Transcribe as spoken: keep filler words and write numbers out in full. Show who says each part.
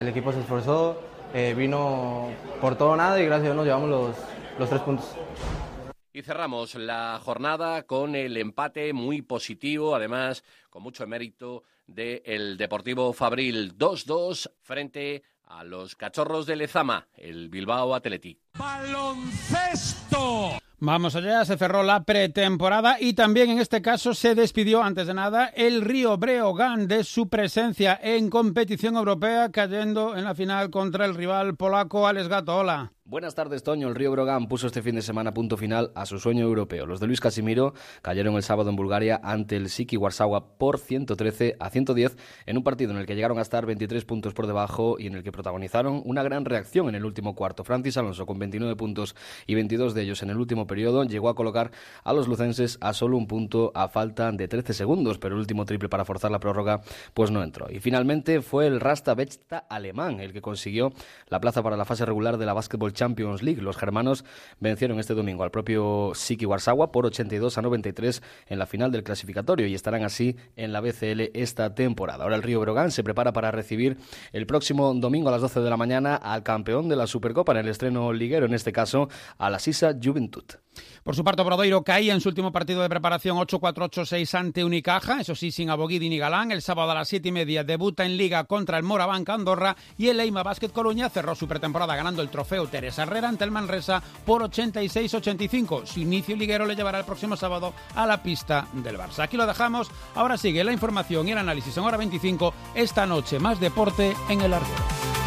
Speaker 1: El equipo se esforzó, eh, vino por todo o nada y gracias a Dios nos llevamos los, los tres puntos.
Speaker 2: Y cerramos la jornada con el empate muy positivo, además con mucho mérito del Deportivo Fabril, dos dos frente a los Cachorros de Lezama, el Bilbao Athletic.
Speaker 3: ¡Baloncesto! Vamos allá, se cerró la pretemporada y también en este caso se despidió antes de nada el Río Breogán de su presencia en competición europea, cayendo en la final contra el rival polaco Ales Gato. Hola.
Speaker 4: Buenas tardes, Toño. El Río Breogán puso este fin de semana punto final a su sueño europeo. Los de Luis Casimiro cayeron el sábado en Bulgaria ante el Siki Warsawa por ciento trece a ciento diez en un partido en el que llegaron a estar veintitrés puntos por debajo y en el que protagonizaron una gran reacción en el último cuarto. Francis Alonso, con veintinueve puntos y veintidós de ellos en el último periodo, llegó a colocar a los lucenses a solo un punto a falta de trece segundos, pero el último triple para forzar la prórroga pues no entró. Y finalmente fue el Rasta Bechta alemán el que consiguió la plaza para la fase regular de la Basketball Champions League. Los germanos vencieron este domingo al propio Siki Warsawa por ochenta y dos a noventa y tres en la final del clasificatorio y estarán así en la B C L esta temporada. Ahora el Río Breogán se prepara para recibir el próximo domingo a las doce de la mañana al campeón de la Supercopa en el estreno liguero, en este caso a la Sisa Juventud.
Speaker 3: Por su parte, Obradoiro caía en su último partido de preparación ocho cuatro ocho seis ante Unicaja, eso sí, sin Aboguidi ni Galán. El sábado a las siete y media debuta en Liga contra el Morabanc Andorra y el Eima Basket Coruña cerró su pretemporada ganando el trofeo Teresa Herrera ante el Manresa por ochenta y seis a ochenta y cinco. Su inicio liguero le llevará el próximo sábado a la pista del Barça. Aquí lo dejamos, ahora sigue la información y el análisis en Hora veinticinco. Esta noche más deporte en el Larguero.